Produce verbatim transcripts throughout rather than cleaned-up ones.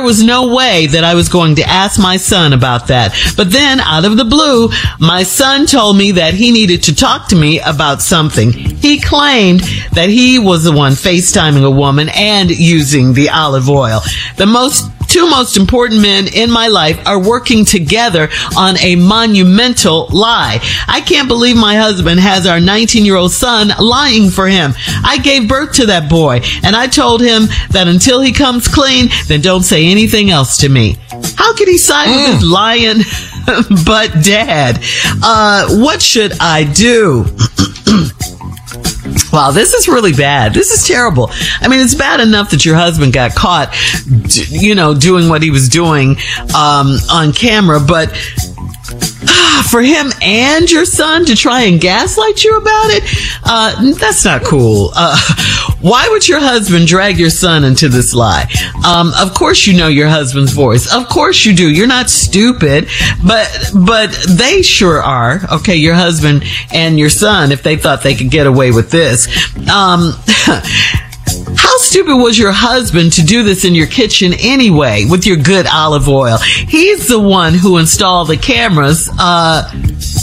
there was no way that I was going to ask my son about that. But then, out of the blue, my son told me that he needed to talk to me about something. He claimed that he was the one FaceTiming a woman and using the olive oil. The most Two most important men in my life are working together on a monumental lie. I can't believe my husband has our nineteen-year-old son lying for him. I gave birth to that boy, and I told him that until he comes clean, then don't say anything else to me. How could he side mm. with his lying but dad? Uh, what should I do? Wow, this is really bad. This is terrible. I mean, it's bad enough that your husband got caught, you know, doing what he was doing um, on camera, but for him and your son to try and gaslight you about it, uh, that's not cool. Uh, why would your husband drag your son into this lie? Um, of course you know your husband's voice. Of course you do. You're not stupid, but, but they sure are. Okay. Your husband and your son, if they thought they could get away with this. Um, How stupid was your husband to do this in your kitchen anyway with your good olive oil? He's the one who installed the cameras. Uh,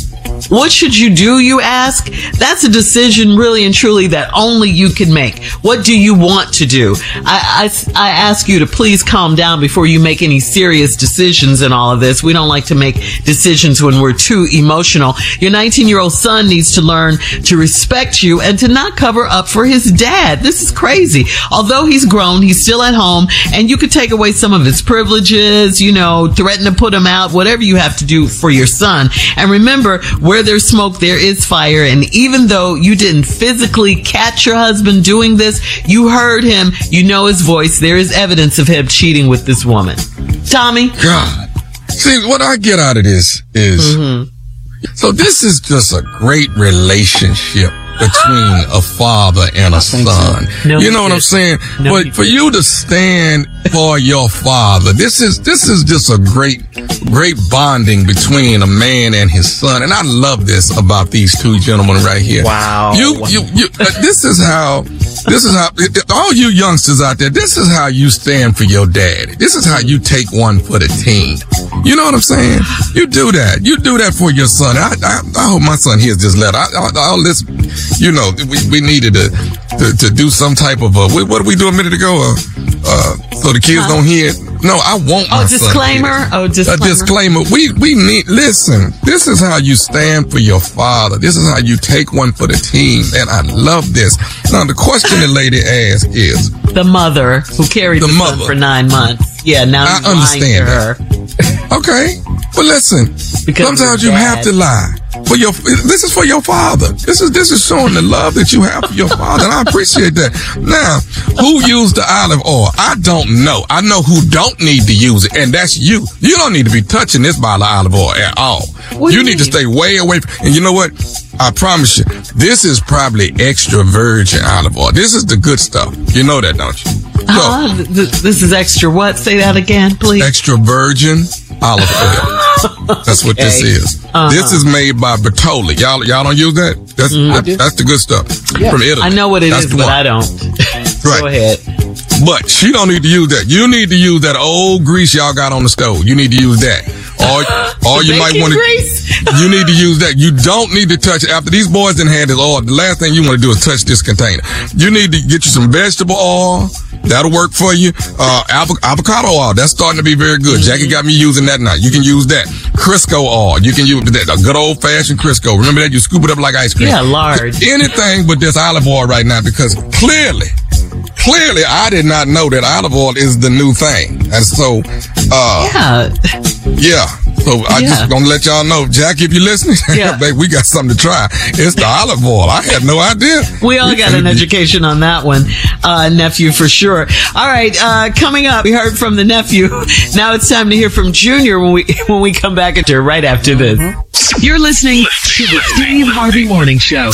what should you do, you ask? That's a decision really and truly that only you can make. What do you want to do? I, I, I ask you to please calm down before you make any serious decisions in all of this. We don't like to make decisions when we're too emotional. Your nineteen-year-old son needs to learn to respect you and to not cover up for his dad. This is crazy. Although he's grown, he's still at home, and you could take away some of his privileges, you know, threaten to put him out, whatever you have to do for your son. And remember, where there's smoke, there is fire. And even though you didn't physically catch your husband doing this, you heard him, you know his voice. There is evidence of him cheating with this woman. Tommy? God. See, what I get out of this is, mm-hmm. so this is just a great relationship between a father and a son. So. No, you know what I'm saying? No, but for you to stand for your father, this is this is just a great great bonding between a man and his son. And I love this about these two gentlemen right here. Wow. You you you uh, this is how this is how all you youngsters out there, this is how you stand for your daddy. This is how you take one for the team. You know what I'm saying? You do that. You do that for your son. I I, I hope my son hears this letter. I, I, all this, you know, we, we needed to, to to do some type of a, what did we do a minute ago? Uh, uh, so the kids huh? don't hear it. No, I want my oh, disclaimer. son. Oh, disclaimer. A disclaimer. We, we need, listen, this is how you stand for your father. This is how you take one for the team. And I love this. Now, the question the lady asked is. The mother who carried the, the mother. son for nine months. Yeah, now I he's understand lying to that. her. Okay. But listen, because sometimes you have to lie. For your, this is for your father. This is, this is showing the love that you have for your father. And I appreciate that. Now, who used the olive oil? I don't know. I know who don't need to use it. And that's you. You don't need to be touching this bottle of olive oil at all. What you need mean? to stay way away from, and you know what? I promise you, this is probably extra virgin olive oil. This is the good stuff. You know that, don't you? So, uh, th- this is extra what? Say that again, please. Extra virgin olive oil. That's what okay. this is. Uh-huh. This is made by Bertolli. Y'all, y'all don't use that? That's mm, that, that's the good stuff yeah. from Italy. I know what it that's is, but I don't. Right. Go ahead. But she don't need to use that. You need to use that old grease y'all got on the stove. You need to use that. Or, or you might want to. You need to use that. You don't need to touch it. After these boys done had this oil, the last thing you want to do is touch this container. You need to get you some vegetable oil. That'll work for you. Uh, avo- avocado oil. That's starting to be very good. Mm-hmm. Jackie got me using that now. You can use that. Crisco oil. You can use that. A good old fashioned Crisco. Remember that? You scoop it up like ice cream. Yeah, large. Anything but this olive oil right now, because clearly, clearly I did not know that olive oil is the new thing. And so, uh, yeah. Yeah. So I yeah. just gonna let y'all know, Jackie, if you're listening, yeah. babe, we got something to try. It's the olive oil. I had no idea. We all got an education on that one, uh, nephew, for sure. All right, uh, coming up, we heard from the nephew. Now it's time to hear from Junior when we when we come back into right after this. Mm-hmm. You're listening to the Steve Harvey Morning Show.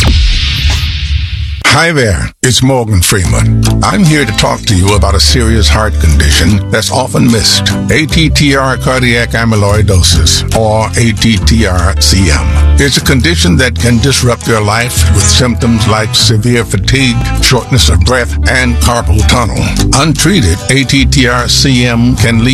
Hi there, it's Morgan Freeman. I'm here to talk to you about a serious heart condition that's often missed. A T T R cardiac amyloidosis, or A T T R C M. It's a condition that can disrupt your life with symptoms like severe fatigue, shortness of breath, and carpal tunnel. Untreated, A T T R C M can lead